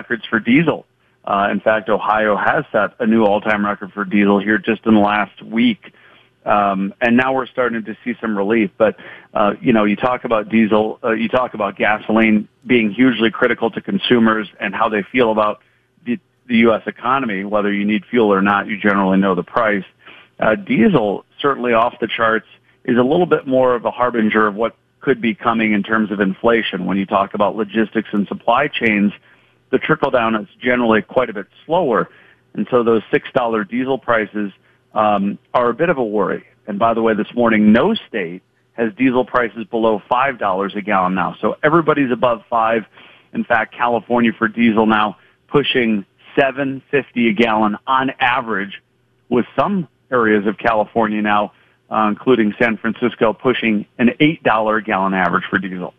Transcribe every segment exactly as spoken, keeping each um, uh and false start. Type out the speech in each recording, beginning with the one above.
records for diesel. Uh, in fact, Ohio has set a new all-time record for diesel here just in the last week. Um, and now we're starting to see some relief. But, uh, you know, you talk about diesel, uh, you talk about gasoline being hugely critical to consumers and how they feel about the, the U S economy, whether you need fuel or not, you generally know the price. Uh, diesel, certainly off the charts, is a little bit more of a harbinger of what could be coming in terms of inflation. When you talk about logistics and supply chains, the trickle down is generally quite a bit slower. And so those six dollar diesel prices um, are a bit of a worry. And by the way, this morning, no state has diesel prices below five dollars a gallon now. So everybody's above five. In fact, California for diesel now pushing seven fifty a gallon on average, with some areas of California now, uh, including San Francisco, pushing an eight dollar a gallon average for diesel.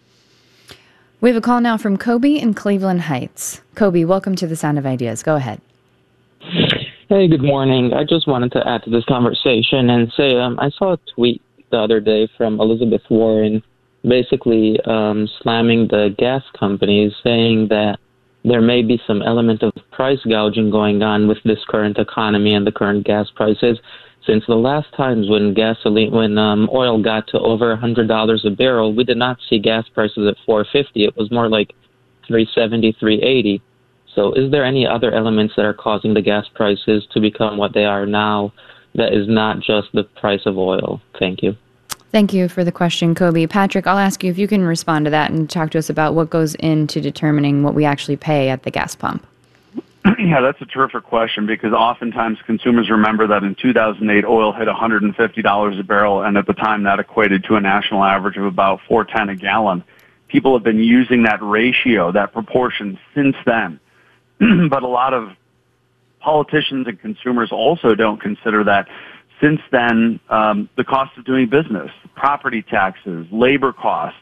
We have a call now from Kobe in Cleveland Heights. Kobe, welcome to The Sound of Ideas. Go ahead. Hey, good morning. I just wanted to add to this conversation and say um, I saw a tweet the other day from Elizabeth Warren basically um, slamming the gas companies, saying that there may be some element of price gouging going on with this current economy and the current gas prices. Since the last times when gasoline, when um, oil got to over one hundred dollars a barrel, we did not see gas prices at four fifty. It was more like three seventy, three eighty. So is there any other elements that are causing the gas prices to become what they are now that is not just the price of oil? Thank you. Thank you for the question, Kobe. Patrick, I'll ask you if you can respond to that and talk to us about what goes into determining what we actually pay at the gas pump. Yeah, that's a terrific question, because oftentimes consumers remember that in two thousand eight, oil hit one hundred fifty dollars a barrel, and at the time that equated to a national average of about four ten a gallon. People have been using that ratio, that proportion, since then. But a lot of politicians and consumers also don't consider that. Since then, um, the cost of doing business, property taxes, labor costs,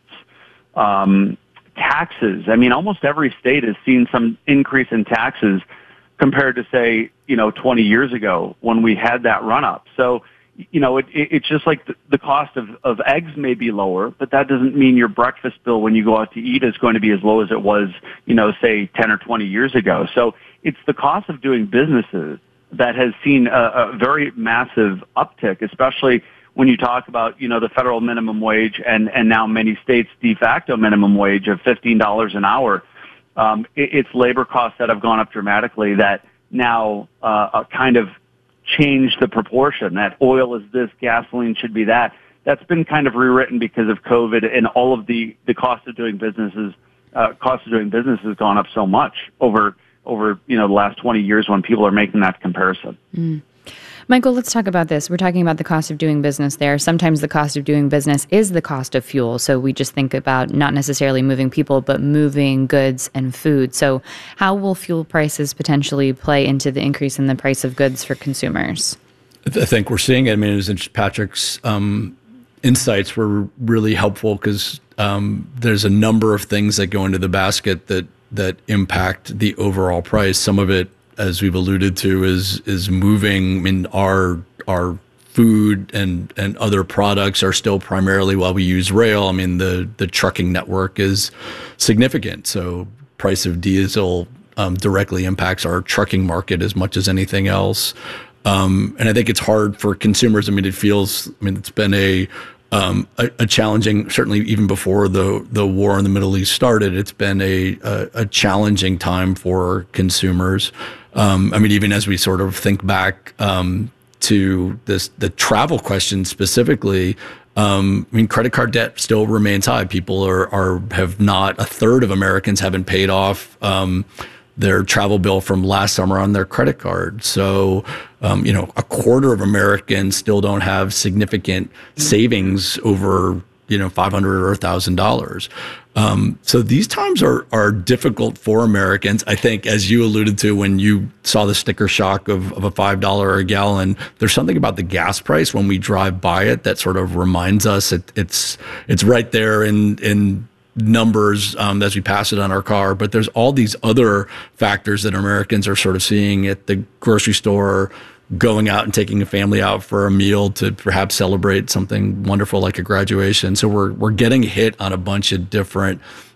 um, taxes. I mean, almost every state has seen some increase in taxes compared to, say, you know, twenty years ago when we had that run-up. So, you know, it, it, it's just like the, the cost of, of eggs may be lower, but that doesn't mean your breakfast bill when you go out to eat is going to be as low as it was, you know, say ten or twenty years ago. So it's the cost of doing businesses that has seen a, a very massive uptick, especially when you talk about, you know, the federal minimum wage and, and now many states' de facto minimum wage of fifteen dollars an hour. Um, it, it's labor costs that have gone up dramatically that now uh, kind of change the proportion, that oil is this, gasoline should be that. That's been kind of rewritten because of COVID, and all of the, the cost of doing businesses, uh, cost of doing business has gone up so much over, over, you know, the last twenty years when people are making that comparison. Mm. Michael, let's talk about this. We're talking about the cost of doing business there. Sometimes the cost of doing business is the cost of fuel. So we just think about not necessarily moving people, but moving goods and food. So how will fuel prices potentially play into the increase in the price of goods for consumers? I think we're seeing it. I mean, it was Patrick's um, insights were really helpful, because um, there's a number of things that go into the basket that that impact the overall price. Some of it, as we've alluded to, is is moving. I mean, our our food and and other products are still primarily while we use rail. I mean, the the trucking network is significant. So price of diesel um, directly impacts our trucking market as much as anything else. Um, and I think it's hard for consumers. I mean, it feels. I mean, it's been a Um, a, a challenging, certainly even before the the war in the Middle East started, it's been a a, a challenging time for consumers. Um, I mean, even as we sort of think back um, to this the travel question specifically, um, I mean, credit card debt still remains high. People are are have not a third of Americans haven't paid off Um, their travel bill from last summer on their credit card. So, um, you know, a quarter of Americans still don't have significant savings over, you know, five hundred dollars or one thousand dollars. Um, so these times are are difficult for Americans. I think, as you alluded to when you saw the sticker shock of, of a five dollars a gallon, there's something about the gas price when we drive by it that sort of reminds us it, it's it's right there in in numbers um, as we pass it on our car. But there's all these other factors that Americans are sort of seeing at the grocery store, going out and taking a family out for a meal to perhaps celebrate something wonderful like a graduation. So we're we're getting hit on a bunch of different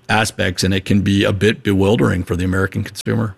aspects, and it can be a bit bewildering for the American consumer.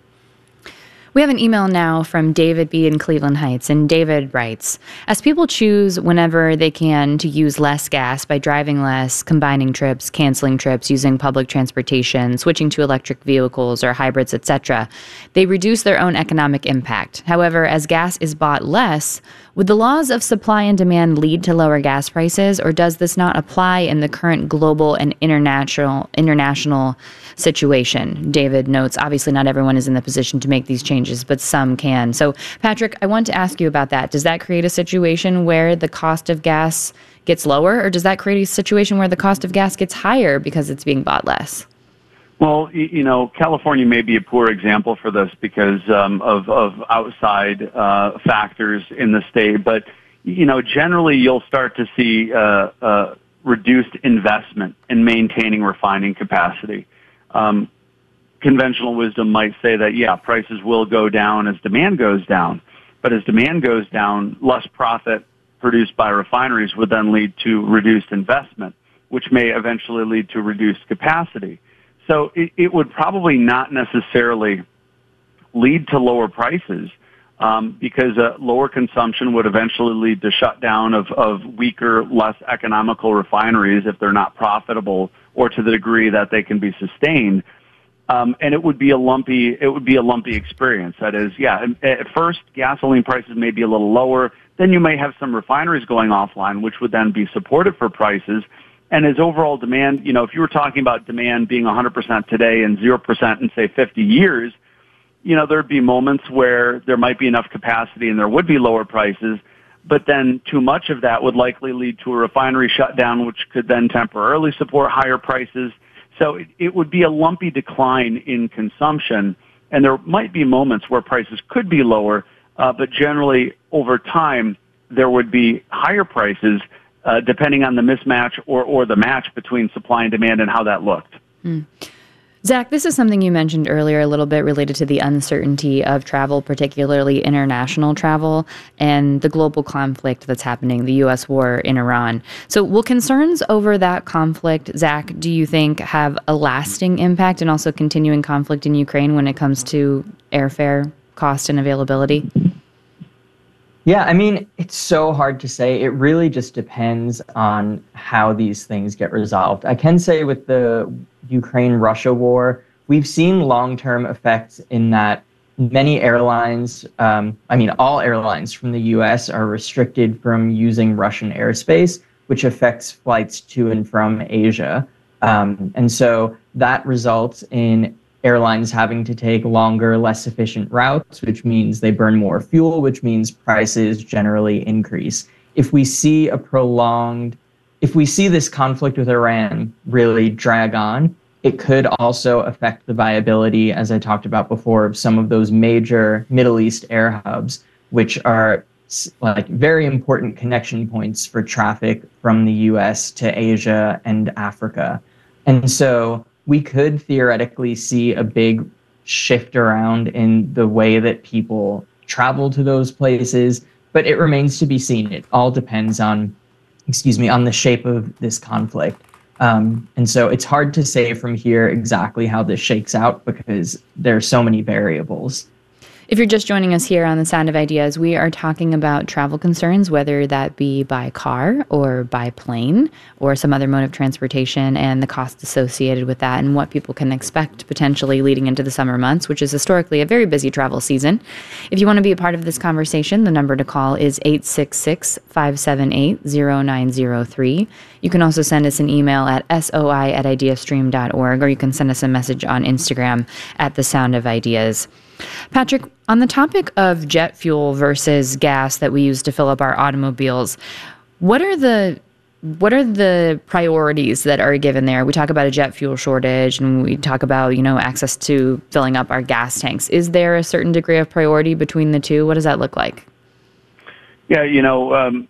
We have an email now from David B. in Cleveland Heights, and David writes, as people choose whenever they can to use less gas by driving less, combining trips, canceling trips, using public transportation, switching to electric vehicles or hybrids, et cetera, they reduce their own economic impact. However, as gas is bought less, would the laws of supply and demand lead to lower gas prices, or does this not apply in the current global and international international situation? David notes, obviously not everyone is in the position to make these changes, but some can. So, Patrick, I want to ask you about that. Does that create a situation where the cost of gas gets lower, or does that create a situation where the cost of gas gets higher because it's being bought less? Well, you know, California may be a poor example for this because um, of, of outside uh, factors in the state. But, you know, generally you'll start to see uh, uh, reduced investment in maintaining refining capacity. Um, conventional wisdom might say that, yeah, prices will go down as demand goes down. But as demand goes down, less profit produced by refineries would then lead to reduced investment, which may eventually lead to reduced capacity. So it, it would probably not necessarily lead to lower prices um, because uh, lower consumption would eventually lead to shutdown of, of weaker, less economical refineries if they're not profitable or to the degree that they can be sustained. Um, and it would be a lumpy, it would be a lumpy experience. That is, yeah, at first gasoline prices may be a little lower. Then you may have some refineries going offline, which would then be supportive for prices. And as overall demand, you know, if you were talking about demand being one hundred percent today and zero percent in, say, fifty years, you know, there'd be moments where there might be enough capacity and there would be lower prices, but then too much of that would likely lead to a refinery shutdown, which could then temporarily support higher prices. So it, it would be a lumpy decline in consumption, and there might be moments where prices could be lower, uh, but generally over time there would be higher prices Uh, depending on the mismatch or, or the match between supply and demand and how that looked. Mm. Zach, this is something you mentioned earlier a little bit related to the uncertainty of travel, particularly international travel, and the global conflict that's happening, the U S war in Iran. So will concerns over that conflict, Zach, do you think have a lasting impact, and also continuing conflict in Ukraine when it comes to airfare cost and availability? Yeah, I mean, it's so hard to say. It really just depends on how these things get resolved. I can say with the Ukraine-Russia war, we've seen long-term effects in that many airlines, um, I mean, all airlines from the U S are restricted from using Russian airspace, which affects flights to and from Asia. Um, and so that results in airlines having to take longer, less efficient routes, which means they burn more fuel, which means prices generally increase. If we see a prolonged, if we see this conflict with Iran really drag on, it could also affect the viability, as I talked about before, of some of those major Middle East air hubs, which are like very important connection points for traffic from the U S to Asia and Africa. And so we could theoretically see a big shift around in the way that people travel to those places, but it remains to be seen. It all depends on, excuse me, on the shape of this conflict. Um, and so it's hard to say from here exactly how this shakes out because there are so many variables. If you're just joining us here on The Sound of Ideas, we are talking about travel concerns, whether that be by car or by plane or some other mode of transportation, and the costs associated with that and what people can expect potentially leading into the summer months, which is historically a very busy travel season. If you want to be a part of this conversation, the number to call is eight six six, five seven eight, zero nine zero three. You can also send us an email at soi at ideastream dot org, or you can send us a message on Instagram at The Sound of Ideas. Patrick, on the topic of jet fuel versus gas that we use to fill up our automobiles, what are the what are the priorities that are given there? We talk about a jet fuel shortage, and we talk about, you know, access to filling up our gas tanks. Is there a certain degree of priority between the two? What does that look like? Yeah, you know, um,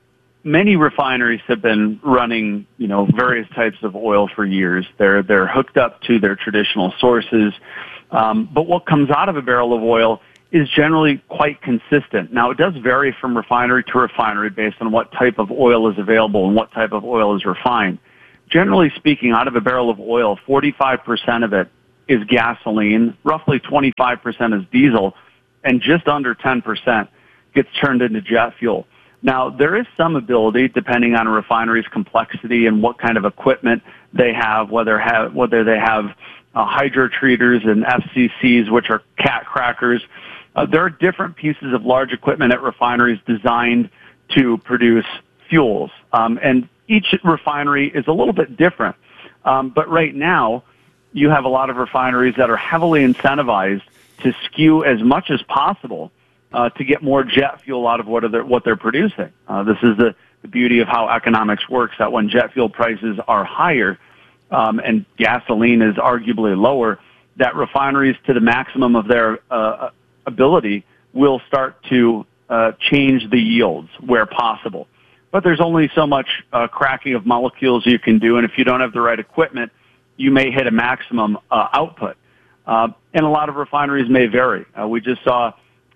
many refineries have been running, you know, various types of oil for years. They're they're hooked up to their traditional sources. Um, but what comes out of a barrel of oil is generally quite consistent. Now, it does vary from refinery to refinery based on what type of oil is available and what type of oil is refined. generally speaking, out of a barrel of oil, forty-five percent of it is gasoline, roughly twenty-five percent is diesel, and just under ten percent gets turned into jet fuel. Now, there is some ability, depending on a refinery's complexity and what kind of equipment they have, whether have whether they have uh, hydrotreaters and F C Cs, which are cat crackers. Uh, there are different pieces of large equipment at refineries designed to produce fuels, um, and each refinery is a little bit different. Um, but right now, you have a lot of refineries that are heavily incentivized to skew as much as possible uh, to get more jet fuel out of what, are they, what they're producing. Uh, this is the, the beauty of how economics works, that when jet fuel prices are higher um, and gasoline is arguably lower, that refineries to the maximum of their uh, ability will start to uh, change the yields where possible. But there's only so much uh, cracking of molecules you can do, and if you don't have the right equipment, you may hit a maximum uh, output. Uh, and a lot of refineries may vary. Uh, we just saw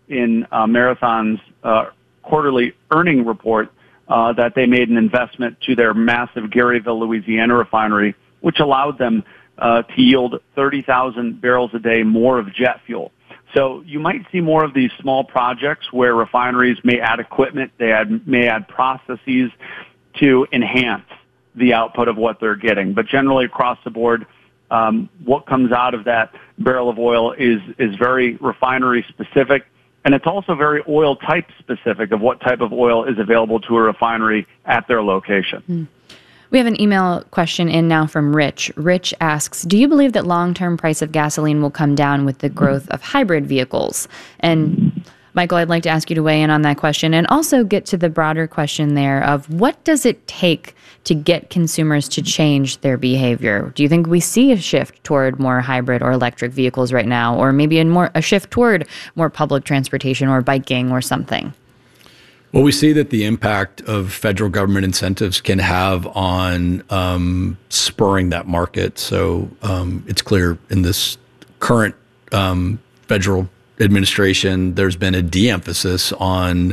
in uh, Marathon's uh, quarterly earning report uh, that they made an investment to their massive Garyville, Louisiana refinery, which allowed them uh, to yield thirty thousand barrels a day more of jet fuel. So you might see more of these small projects where refineries may add equipment, they add, may add processes to enhance the output of what they're getting. But generally across the board, um, what comes out of that barrel of oil is, is very refinery specific. And it's also very oil type specific of what type of oil is available to a refinery at their location. Mm. We have an email question in now from Rich. Rich asks, do you believe that long-term price of gasoline will come down with the growth of hybrid vehicles? And Michael, I'd like to ask you to weigh in on that question and also get to the broader question there of what does it take to get consumers to change their behavior? Do you think we see a shift toward more hybrid or electric vehicles right now, or maybe a more a shift toward more public transportation or biking or something? Well, we see that the impact of federal government incentives can have on um, spurring that market. So um, it's clear in this current um, federal administration, there's been a de-emphasis on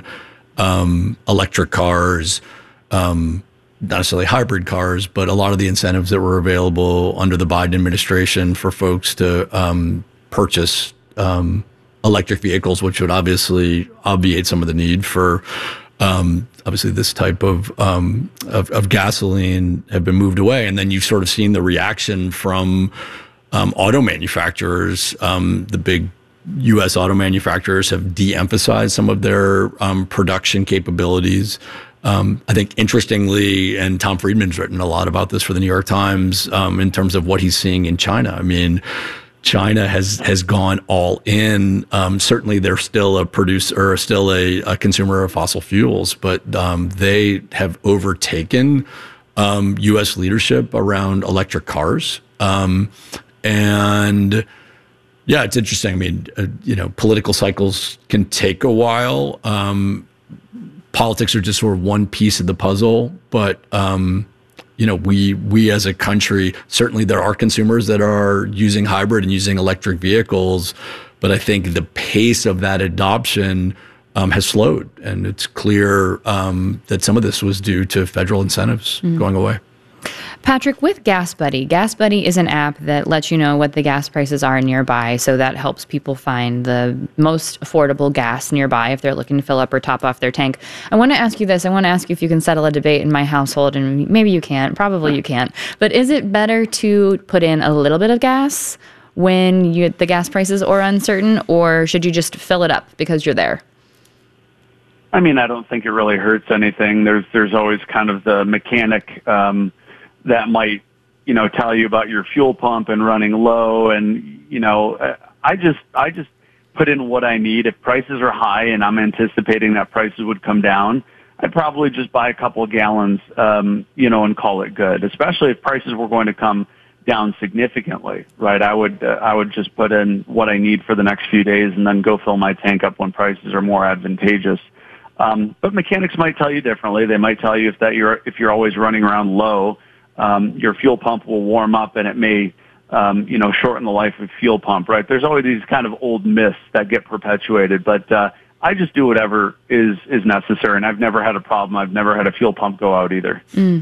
um, electric cars, um, not necessarily hybrid cars, but a lot of the incentives that were available under the Biden administration for folks to um, purchase um electric vehicles, which would obviously obviate some of the need for, um, obviously this type of, um, of, of gasoline have been moved away. And then you've sort of seen the reaction from, um, auto manufacturers. Um, the big U S auto manufacturers have de-emphasized some of their, um, production capabilities. Um, I think interestingly, and Tom Friedman's written a lot about this for the New York Times, um, in terms of what he's seeing in China. I mean, China has has gone all in. Um, certainly, they're still a producer, or still a, a consumer of fossil fuels, but um, they have overtaken um, U S leadership around electric cars. Um, and yeah, it's interesting. I mean, uh, you know, political cycles can take a while. Um, politics are just sort of one piece of the puzzle, but um, you know, we we as a country, certainly there are consumers that are using hybrid and using electric vehicles, but I think the pace of that adoption um, has slowed, and it's clear um, that some of this was due to federal incentives mm. going away. Patrick, with Gas Buddy, Gas Buddy is an app that lets you know what the gas prices are nearby, so that helps people find the most affordable gas nearby if they're looking to fill up or top off their tank. I want to ask you this. I want to ask you if you can settle a debate in my household, and maybe you can't. Probably you can't. But is it better to put in a little bit of gas when you, the gas prices are uncertain, or should you just fill it up because you're there? I mean, I don't think it really hurts anything. There's there's always kind of the mechanic um, that might, you know, tell you about your fuel pump and running low. And, you know, I just, I just put in what I need. If prices are high and I'm anticipating that prices would come down, I'd probably just buy a couple of gallons, um, you know, and call it good, especially if prices were going to come down significantly, right? I would, uh, I would just put in what I need for the next few days and then go fill my tank up when prices are more advantageous. Um, but mechanics might tell you differently. They might tell you if that you're, if you're always running around low, Um, your fuel pump will warm up and it may, um, you know, shorten the life of fuel pump, right? There's always these kind of old myths that get perpetuated, but uh, I just do whatever is, is necessary, and I've never had a problem. I've never had a fuel pump go out either. Mm.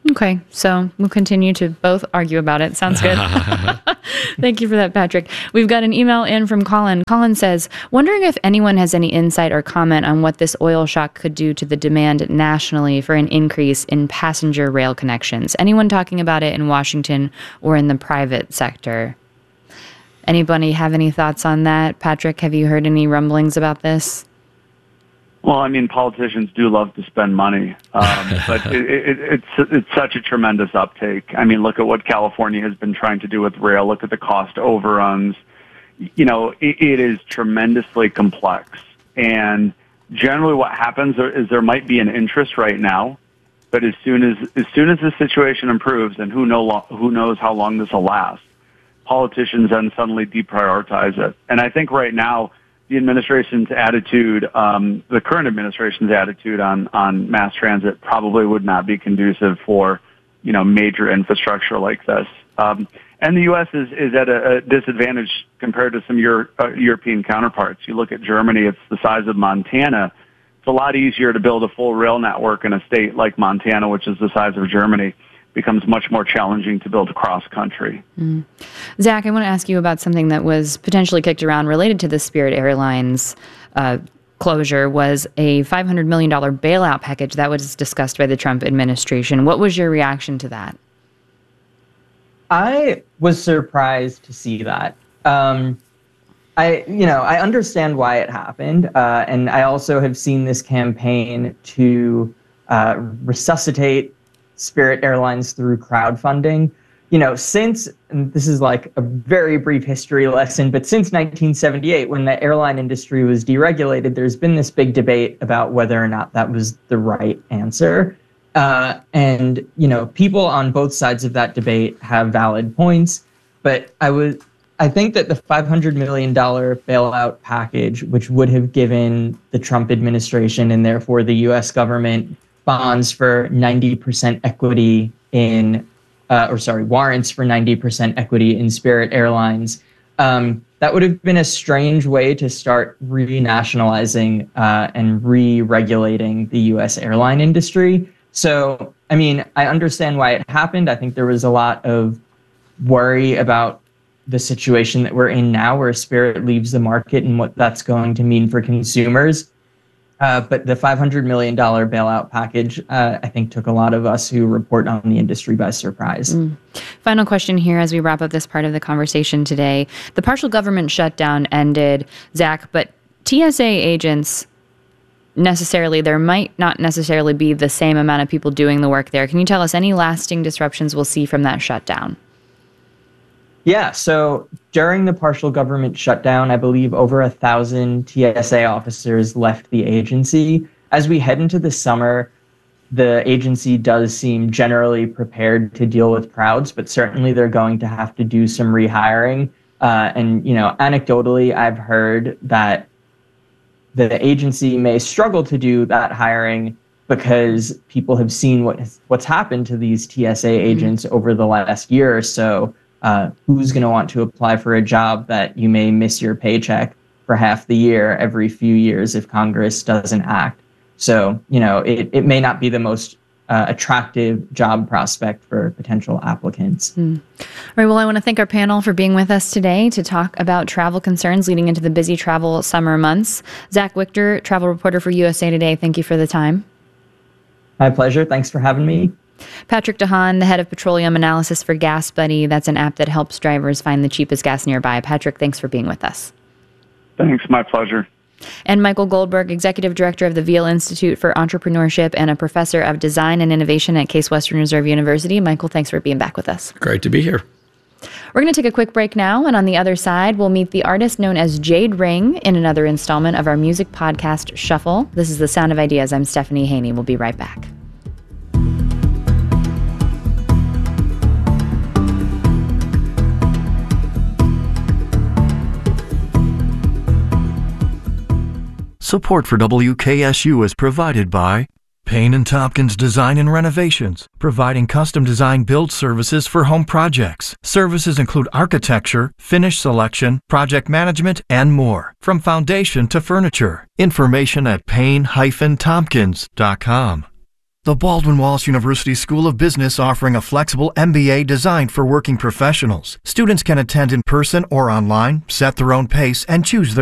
Okay, so we'll continue to both argue about it. Sounds good. Thank you for that, Patrick. We've got an email in from Colin. Colin says, wondering if anyone has any insight or comment on what this oil shock could do to the demand nationally for an increase in passenger rail connections. Anyone talking about it in Washington or in the private sector? Anybody have any thoughts on that? Patrick, have you heard any rumblings about this? Well, I mean, politicians do love to spend money, um, but it, it, it's it's such a tremendous uptake. I mean, look at what California has been trying to do with rail. Look at the cost overruns. You know, it, it is tremendously complex. And generally, what happens is there might be an interest right now, but as soon as as soon as the situation improves, and who know who knows how long this will last, politicians then suddenly deprioritize it. And I think right now, the administration's attitude, um, the current administration's attitude on, on mass transit probably would not be conducive for, you know, major infrastructure like this. Um, and the U S is, is at a, a disadvantage compared to some Euro, uh, European counterparts. You look at Germany, it's the size of Montana. It's a lot easier to build a full rail network in a state like Montana, which is the size of Germany. Becomes much more challenging to build across country. Mm. Zach, I want to ask you about something that was potentially kicked around related to the Spirit Airlines uh, closure, was a five hundred million dollars bailout package that was discussed by the Trump administration. What was your reaction to that? I was surprised to see that. Um, I, you know, I understand why it happened, uh, and I also have seen this campaign to uh, resuscitate Spirit Airlines through crowdfunding. You know, since, and this is like a very brief history lesson, but since nineteen seventy-eight, when the airline industry was deregulated, there's been this big debate about whether or not that was the right answer. Uh, and, you know, people on both sides of that debate have valid points, but I was, I think that the five hundred million dollars bailout package, which would have given the Trump administration and therefore the U S government bonds for ninety percent equity in, uh, or sorry, warrants for ninety percent equity in Spirit Airlines. Um, that would have been a strange way to start renationalizing uh, and re-regulating the U S airline industry. So, I mean, I understand why it happened. I think there was a lot of worry about the situation that we're in now, where Spirit leaves the market and what that's going to mean for consumers. Uh, but the five hundred million dollars bailout package, uh, I think, took a lot of us who report on the industry by surprise. Mm. Final question here as we wrap up this part of the conversation today. The partial government shutdown ended, Zach, but T S A agents, necessarily, there might not necessarily be the same amount of people doing the work there. Can you tell us any lasting disruptions we'll see from that shutdown? Yeah, so during the partial government shutdown, I believe over a thousand T S A officers left the agency. As we head into the summer, the agency does seem generally prepared to deal with crowds, but certainly they're going to have to do some rehiring. Uh, and, you know, anecdotally, I've heard that the agency may struggle to do that hiring because people have seen what what's happened to these T S A agents mm-hmm. over the last year or so. Uh, who's going to want to apply for a job that you may miss your paycheck for half the year every few years if Congress doesn't act? So, you know, it, it may not be the most uh, attractive job prospect for potential applicants. Mm. All right. Well, I want to thank our panel for being with us today to talk about travel concerns leading into the busy travel summer months. Zach Wichter, travel reporter for U S A Today. Thank you for the time. My pleasure. Thanks for having me. Patrick DeHaan, the head of petroleum analysis for Gas Buddy. That's an app that helps drivers find the cheapest gas nearby. Patrick, thanks for being with us. Thanks. My pleasure. And Michael Goldberg, executive director of the Veal Institute for Entrepreneurship and a professor of design and innovation at Case Western Reserve University. Michael, thanks for being back with us. Great to be here. We're going to take a quick break now, and on the other side, we'll meet the artist known as Jade Ring in another installment of our music podcast, Shuffle. This is The Sound of Ideas. I'm Stephanie Haney. We'll be right back. Support for W K S U is provided by Payne and Tompkins Design and Renovations, providing custom design build services for home projects. Services include architecture, finish selection, project management, and more, from foundation to furniture. Information at payne dash tompkins dot com. The Baldwin Wallace University School of Business offering a flexible M B A designed for working professionals. Students can attend in person or online, set their own pace, and choose their